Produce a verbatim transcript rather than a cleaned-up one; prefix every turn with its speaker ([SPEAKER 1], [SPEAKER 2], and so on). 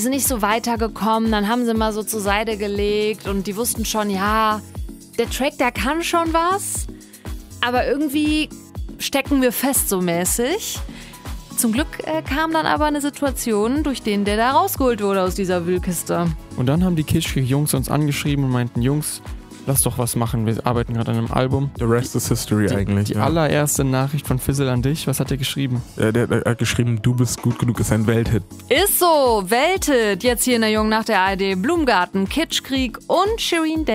[SPEAKER 1] sind nicht so weitergekommen. Dann haben sie mal so zur Seite gelegt und die wussten schon, ja, der Track, der kann schon was, aber irgendwie stecken wir fest so mäßig. Zum Glück äh, kam dann aber eine Situation, durch den der da rausgeholt wurde aus dieser Wühlkiste.
[SPEAKER 2] Und dann haben die Kitschkrieg-Jungs uns angeschrieben und meinten, Jungs, lass doch was machen, wir arbeiten gerade an einem Album.
[SPEAKER 3] The rest is history
[SPEAKER 2] die,
[SPEAKER 3] eigentlich.
[SPEAKER 2] Die
[SPEAKER 3] ja.
[SPEAKER 2] allererste Nachricht von Fizzle an dich, was hat er geschrieben?
[SPEAKER 3] Ja, der, der hat geschrieben, du bist gut genug, ist ein Welthit.
[SPEAKER 1] Ist so, Welthit. Jetzt hier in der Jungen nach der A R D, Blumengarten, Kitschkrieg und Shireen David.